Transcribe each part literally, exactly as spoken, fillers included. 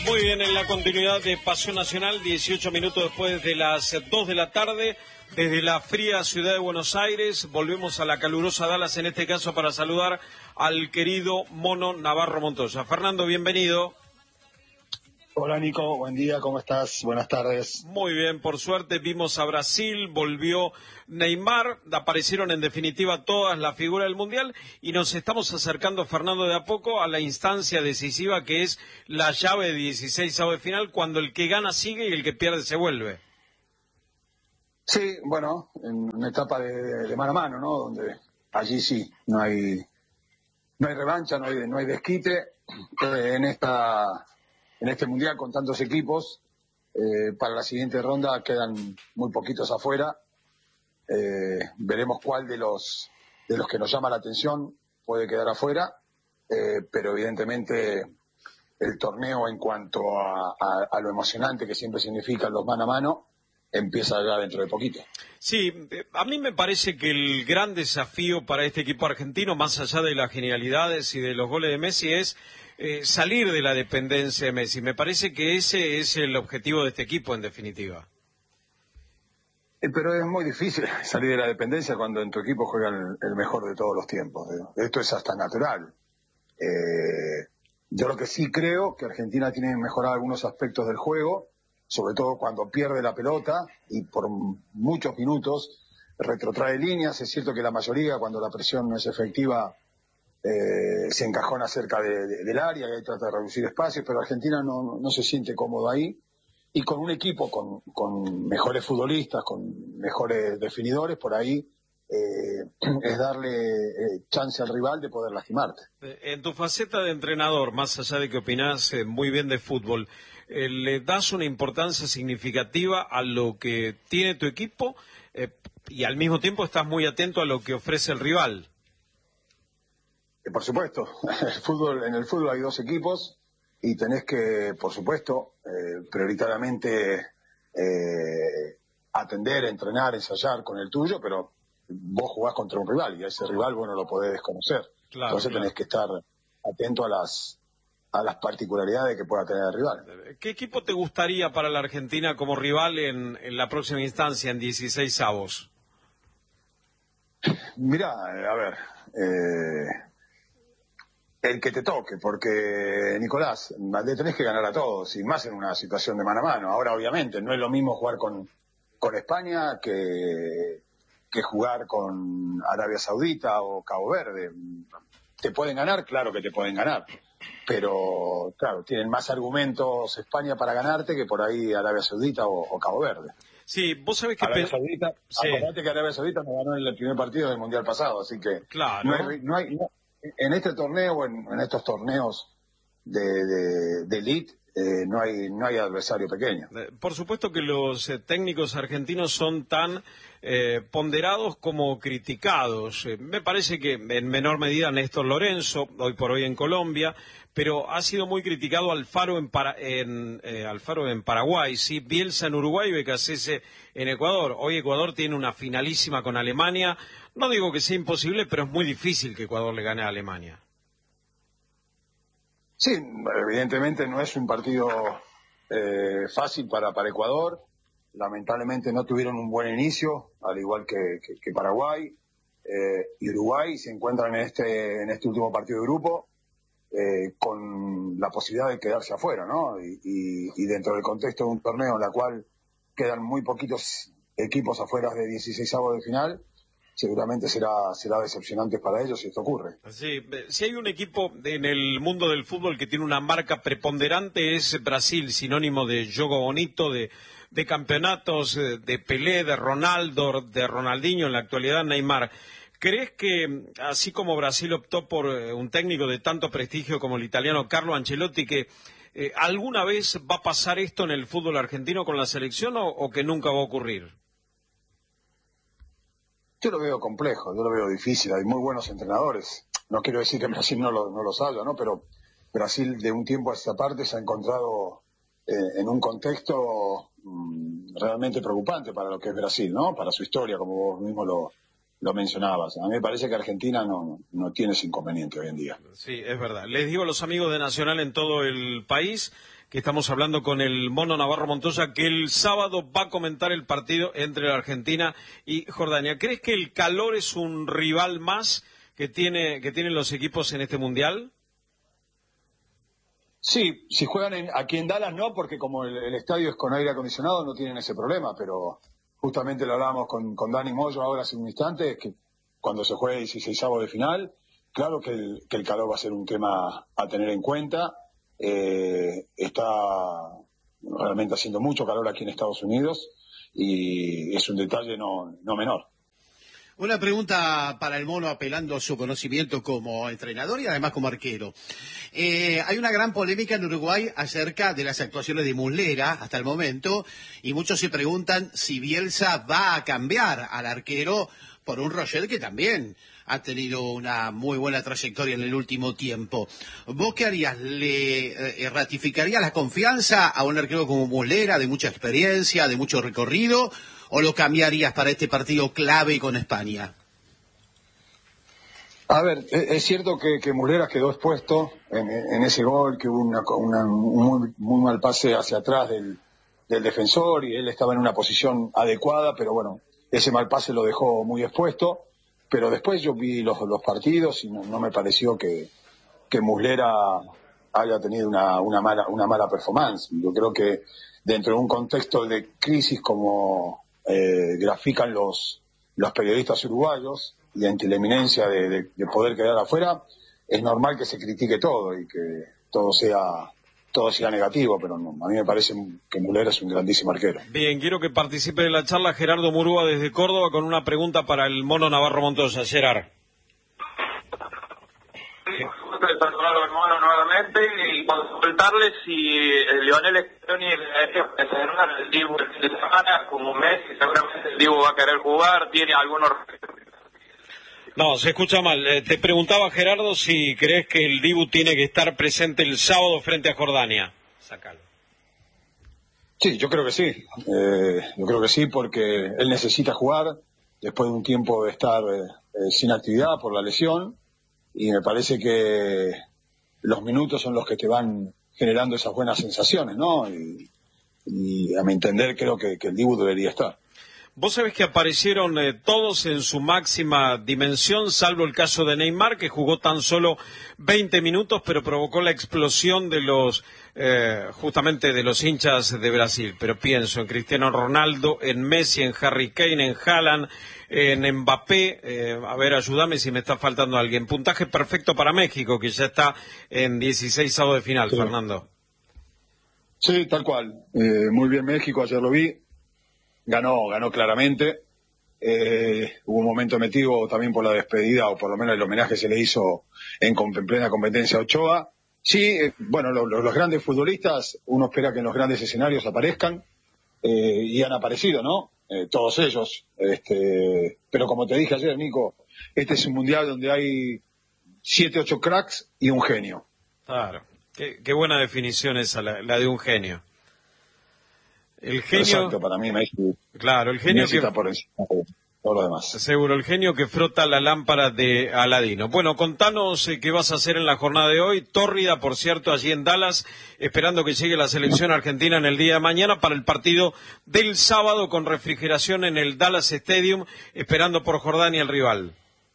Muy bien, en la continuidad de Pasión Nacional, dieciocho minutos después de las dos de la tarde, desde la fría ciudad de Buenos Aires, volvemos a la calurosa Dallas, en este caso para saludar al querido Mono Navarro Montoya. Fernando, bienvenido. Hola Nico, buen día, ¿cómo estás? Buenas tardes. Muy bien, por suerte vimos a Brasil, volvió Neymar, aparecieron en definitiva todas las figuras del Mundial y nos estamos acercando, Fernando, de a poco a la instancia decisiva que es la llave de dieciséis avos de final, cuando el que gana sigue y el que pierde se vuelve. Sí, bueno, en una etapa de, de mano a mano, ¿no? Donde allí sí, no hay no hay revancha, no hay, no hay desquite. Eh, en esta en este Mundial con tantos equipos, eh, para la siguiente ronda quedan muy poquitos afuera. Eh, veremos cuál de los de los que nos llama la atención puede quedar afuera, eh, pero evidentemente el torneo en cuanto a, a, a lo emocionante que siempre significan los mano a mano empieza ya dentro de poquito. Sí, a mí me parece que el gran desafío para este equipo argentino, más allá de las genialidades y de los goles de Messi, es eh, salir de la dependencia de Messi. Me parece que ese es el objetivo de este equipo, en definitiva. Eh, pero es muy difícil salir de la dependencia cuando en tu equipo juega el, el mejor de todos los tiempos. ¿eh? Esto es hasta natural. Eh, yo lo que sí creo que Argentina tiene que mejorar algunos aspectos del juego, sobre todo cuando pierde la pelota y por muchos minutos retrotrae líneas. Es cierto que la mayoría, cuando la presión no es efectiva, eh, se encajona cerca de, de, del área y ahí trata de reducir espacios, pero Argentina no, no, no se siente cómodo ahí. Y con un equipo con, con mejores futbolistas, con mejores definidores, por ahí eh, es darle eh, chance al rival de poder lastimarte. En tu faceta de entrenador, más allá de que opinás eh, muy bien de fútbol, eh, ¿le das una importancia significativa a lo que tiene tu equipo eh, y al mismo tiempo estás muy atento a lo que ofrece el rival? Eh, por supuesto, el fútbol, en el fútbol hay dos equipos y tenés que, por supuesto, eh, prioritariamente eh, atender, entrenar, ensayar con el tuyo, pero vos jugás contra un rival y a ese rival, bueno, lo podés desconocer. Claro, Entonces claro. tenés que estar atento a las a las particularidades que pueda tener el rival. ¿Qué equipo te gustaría para la Argentina como rival en, en la próxima instancia, en dieciséis avos? Mirá, a ver, eh, el que te toque, porque, Nicolás, le tenés que ganar a todos, y más en una situación de mano a mano. Ahora, obviamente, no es lo mismo jugar con, con España que, que jugar con Arabia Saudita o Cabo Verde. ¿Te pueden ganar? Claro que te pueden ganar. Pero, claro, tienen más argumentos España para ganarte que por ahí Arabia Saudita o, o Cabo Verde. Sí, vos sabés que... Arabia pe... Saudita, sí. acordate que Arabia Saudita nos ganó en el primer partido del Mundial pasado, así que Claro. no hay, no hay no, en este torneo, en, en estos torneos de, de, de elite, eh, no hay no hay adversario pequeño. Por supuesto que los eh, técnicos argentinos son tan eh, ponderados como criticados. Eh, me parece que en menor medida Néstor Lorenzo, hoy por hoy en Colombia, pero ha sido muy criticado Alfaro en, para, en, eh, Alfaro en Paraguay, ¿sí? Bielsa en Uruguay y Becasese en Ecuador. Hoy Ecuador tiene una finalísima con Alemania. No digo que sea imposible, pero es muy difícil que Ecuador le gane a Alemania. Sí, evidentemente no es un partido eh, fácil para, para Ecuador. Lamentablemente no tuvieron un buen inicio, al igual que, que, que Paraguay. Eh, y Uruguay se encuentran en este, en este último partido de grupo eh, con la posibilidad de quedarse afuera, ¿no? Y, y, y dentro del contexto de un torneo en el cual quedan muy poquitos equipos afuera de dieciséis avos de final, seguramente será será decepcionante para ellos si esto ocurre. Sí, si hay un equipo en el mundo del fútbol que tiene una marca preponderante es Brasil, sinónimo de juego bonito, de, de campeonatos, de Pelé, de Ronaldo, de Ronaldinho, en la actualidad Neymar. ¿Crees que, así como Brasil optó por un técnico de tanto prestigio como el italiano Carlo Ancelotti, que eh, alguna vez va a pasar esto en el fútbol argentino con la selección o, o que nunca va a ocurrir? Yo lo veo complejo, yo lo veo difícil, hay muy buenos entrenadores. No quiero decir que Brasil no, lo, no los haya, ¿no? Pero Brasil de un tiempo a esta parte se ha encontrado eh, en un contexto mmm, realmente preocupante para lo que es Brasil, ¿no? Para su historia, como vos mismo lo, lo mencionabas. A mí me parece que Argentina no, no tiene ese inconveniente hoy en día. Sí, es verdad. Les digo a los amigos de Nacional en todo el país que estamos hablando con el Mono Navarro Montoya, que el sábado va a comentar el partido entre la Argentina y Jordania. ¿Crees que el calor es un rival más que tiene que tienen los equipos en este Mundial? Sí, si juegan en, aquí en Dallas no, porque como el, el estadio es con aire acondicionado no tienen ese problema, pero justamente lo hablábamos con, con Dani Moyo ahora hace un instante, es que cuando se juegue dieciseisavo de final, claro que el, que el calor va a ser un tema a tener en cuenta. Eh, está realmente haciendo mucho calor aquí en Estados Unidos y es un detalle no, no menor. Una pregunta para el Mono, apelando a su conocimiento como entrenador y además como arquero. Eh, hay una gran polémica en Uruguay acerca de las actuaciones de Muslera hasta el momento, y muchos se preguntan si Bielsa va a cambiar al arquero por un Rogel que también ha tenido una muy buena trayectoria en el último tiempo. ¿Vos qué harías? ¿Le eh, ratificarías la confianza a un arquero como Muslera, de mucha experiencia, de mucho recorrido, o lo cambiarías para este partido clave con España? A ver, es cierto que, que Muslera quedó expuesto en, en ese gol, que hubo una, una, un muy, muy mal pase hacia atrás del, del defensor y él estaba en una posición adecuada, pero bueno, ese mal pase lo dejó muy expuesto. Pero después yo vi los, los partidos y no, no me pareció que, que Muslera haya tenido una, una, mala, una mala performance. Yo creo que dentro de un contexto de crisis como eh, grafican los, los periodistas uruguayos y ante la inminencia de, de, de poder quedar afuera, es normal que se critique todo y que todo sea... todo sea negativo, pero no, a mí me parece que Muslera es un grandísimo arquero. Bien, quiero que participe de la charla Gerardo Murúa desde Córdoba con una pregunta para el Mono Navarro Montoya. Gerard. Sí, gusto de saludarlo al Mono nuevamente y consultarle si el Lionel Scaloni se gana el Dibu el fin de semana, como Messi, seguramente el Dibu va a querer jugar, tiene algunos... No, se escucha mal. Eh, te preguntaba, Gerardo, si crees que el Dibu tiene que estar presente el sábado frente a Jordania. Sácalo. Sí, yo creo que sí. Eh, yo creo que sí porque él necesita jugar después de un tiempo de estar eh, sin actividad por la lesión y me parece que los minutos son los que te van generando esas buenas sensaciones, ¿no? Y, y a mi entender creo que, que el Dibu debería estar. Vos sabés que aparecieron eh, todos en su máxima dimensión, salvo el caso de Neymar, que jugó tan solo veinte minutos, pero provocó la explosión de los, eh, justamente de los hinchas de Brasil. Pero pienso en Cristiano Ronaldo, en Messi, en Harry Kane, en Haaland, en Mbappé. Eh, a ver, ayúdame si me está faltando alguien. Puntaje perfecto para México, que ya está en dieciseisavo de final, sí. Fernando. Sí, tal cual. Eh, muy bien México, ayer lo vi. Ganó, ganó claramente. Eh, hubo un momento emotivo también por la despedida, o por lo menos el homenaje se le hizo en, en plena competencia a Ochoa. Sí, eh, bueno, lo, lo, los grandes futbolistas, uno espera que en los grandes escenarios aparezcan, eh, y han aparecido, ¿no? Eh, todos ellos. Este, pero como te dije ayer, Nico, este es un mundial donde hay siete, ocho cracks y un genio. Claro, qué, qué buena definición esa, la, la de un genio. El genio, exacto, para mí Messi, claro, el genio Messi que está por encima de todo lo demás. Seguro, el genio que frota la lámpara de Aladino. Bueno, contanos eh, qué vas a hacer en la jornada de hoy. Tórrida, por cierto, allí en Dallas, esperando que llegue la selección argentina en el día de mañana para el partido del sábado con refrigeración en el Dallas Stadium, esperando por Jordania el rival.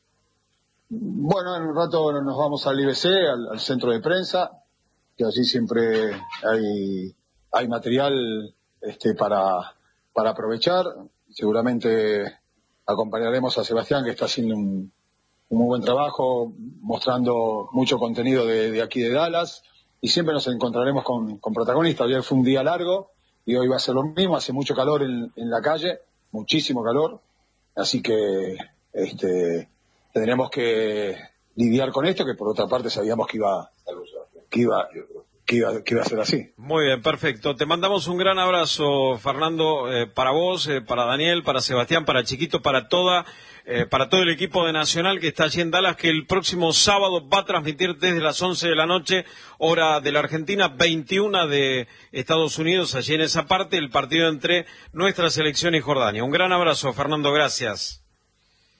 Bueno, en un rato nos vamos al I B C, al, al centro de prensa, que allí siempre hay, hay material este, para, para aprovechar. Seguramente acompañaremos a Sebastián, que está haciendo un, un muy buen trabajo, mostrando mucho contenido de, de aquí de Dallas, y siempre nos encontraremos con, con protagonistas. Ayer fue un día largo y hoy va a ser lo mismo, hace mucho calor en, en la calle, muchísimo calor, así que este, tendremos que lidiar con esto, que por otra parte sabíamos que iba, que iba, que iba, que iba a ser así. Muy bien, perfecto. Te mandamos un gran abrazo, Fernando, eh, para vos, eh, para Daniel, para Sebastián, para Chiquito, para toda, eh, para todo el equipo de Nacional que está allí en Dallas, que el próximo sábado va a transmitir desde las once de la noche, hora de la Argentina, veintiuna de Estados Unidos, allí en esa parte, el partido entre nuestra selección y Jordania. Un gran abrazo, Fernando, gracias.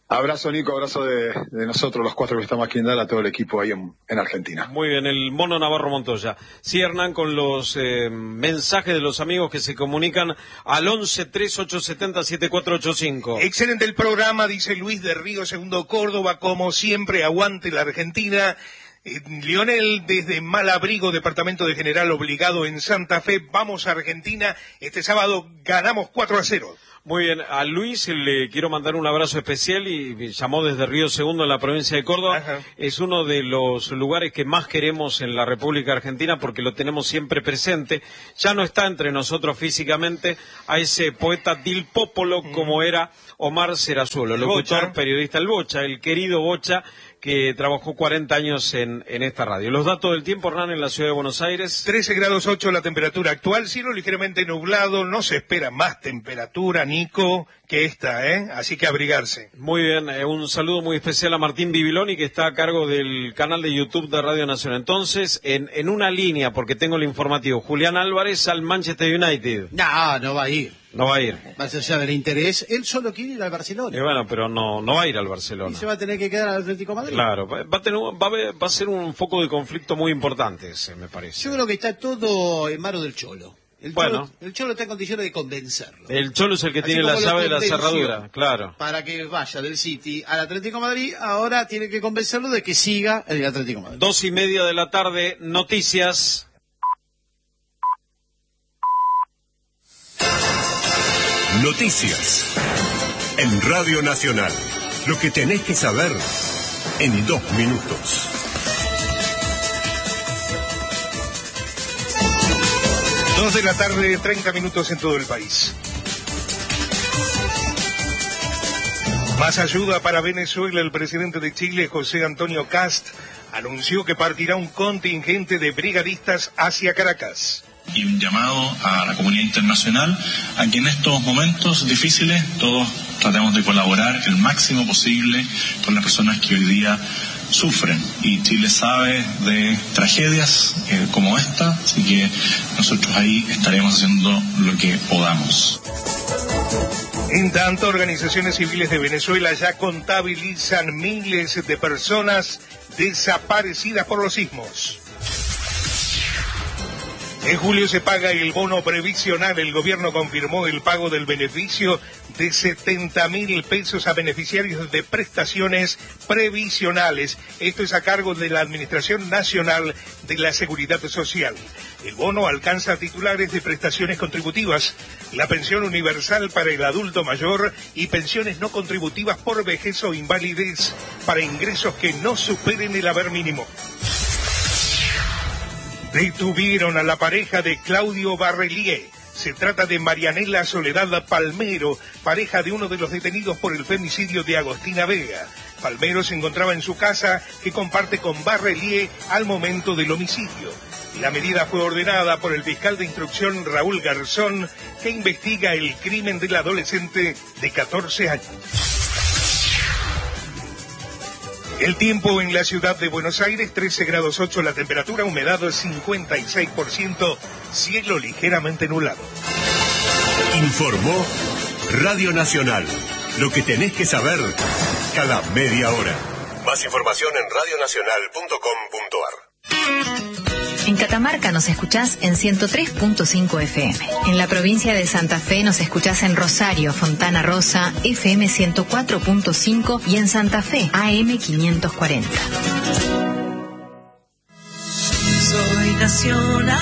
Abrazo, Nico, abrazo de, de nosotros los cuatro que estamos aquí en Dallas, a todo el equipo ahí en, en Argentina. Muy bien, el Mono Navarro Montoya. Sí, Hernán, con los eh, mensajes de los amigos que se comunican al once tres ocho siete cero siete cuatro ocho cinco. Excelente el programa, dice Luis de Río Segundo Córdoba, como siempre, aguante la Argentina. Eh, Lionel, desde Malabrigo, departamento de General Obligado en Santa Fe, vamos a Argentina, este sábado ganamos cuatro a cero. Muy bien, a Luis le quiero mandar un abrazo especial y llamó desde Río Segundo en la provincia de Córdoba. Ajá. Es uno de los lugares que más queremos en la República Argentina porque lo tenemos siempre presente. Ya no está entre nosotros físicamente a ese poeta Dil Popolo mm. como era Omar Serazuelo, locutor, Bocha. periodista, el Bocha, el querido Bocha, que trabajó cuarenta años en, en esta radio. Los datos del tiempo, Hernán, en la ciudad de Buenos Aires. trece grados ocho la temperatura actual, cielo ligeramente nublado, no se espera más temperatura, Nico, que esta, ¿eh? Así que abrigarse. Muy bien, eh, un saludo muy especial a Martín Bibiloni, que está a cargo del canal de YouTube de Radio Nacional. Entonces, en, en una línea, porque tengo el informativo, Julián Álvarez al Manchester United. No, no va a ir. No va a ir. Más allá del interés, él solo quiere ir al Barcelona. Y bueno, pero no, no va a ir al Barcelona. Y se va a tener que quedar al Atlético de Madrid. Claro, va a, tener, va, a ver, va a ser un foco de conflicto muy importante ese, me parece. Yo creo que está todo en manos del Cholo. El bueno. Cholo, el Cholo está en condiciones de convencerlo. El Cholo es el que Así tiene la como lo llave de la convenció cerradura, claro. Para que vaya del City al Atlético de Madrid, ahora tiene que convencerlo de que siga en el Atlético de Madrid. Dos y media de la tarde, noticias. Noticias en Radio Nacional. Lo que tenés que saber en dos minutos. Dos de la tarde, treinta minutos en todo el país. Más ayuda para Venezuela. El presidente de Chile, José Antonio Kast, anunció que partirá un contingente de brigadistas hacia Caracas. Y un llamado a la comunidad internacional a que en estos momentos difíciles todos tratemos de colaborar el máximo posible con las personas que hoy día sufren. Y Chile sabe de tragedias eh, como esta, así que nosotros ahí estaremos haciendo lo que podamos. En tanto, organizaciones civiles de Venezuela ya contabilizan miles de personas desaparecidas por los sismos. En julio se paga el bono previsional. El gobierno confirmó el pago del beneficio de setenta mil pesos a beneficiarios de prestaciones previsionales. Esto es a cargo de la Administración Nacional de la Seguridad Social. El bono alcanza a titulares de prestaciones contributivas, la pensión universal para el adulto mayor y pensiones no contributivas por vejez o invalidez para ingresos que no superen el haber mínimo. Detuvieron a la pareja de Claudio Barrelier. Se trata de Marianela Soledad Palmero, pareja de uno de los detenidos por el femicidio de Agostina Vega. Palmero se encontraba en su casa que comparte con Barrelier al momento del homicidio. La medida fue ordenada por el fiscal de instrucción Raúl Garzón, que investiga el crimen del adolescente de catorce años. El tiempo en la ciudad de Buenos Aires, trece grados ocho la temperatura, humedad cincuenta y seis por ciento, cielo ligeramente nublado. Informó Radio Nacional. Lo que tenés que saber cada media hora. Más información en radio nacional punto com punto ar. En Catamarca nos escuchás en ciento tres punto cinco F M. En la provincia de Santa Fe nos escuchás en Rosario, Fontana Rosa, F M ciento cuatro punto cinco y en Santa Fe, A M quinientos cuarenta. Soy nacional.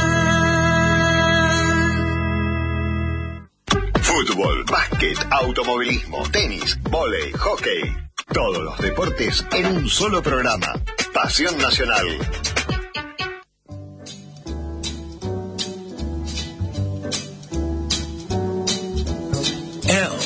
Fútbol, básquet, automovilismo, tenis, vóley, hockey. Todos los deportes en un solo programa. Pasión Nacional.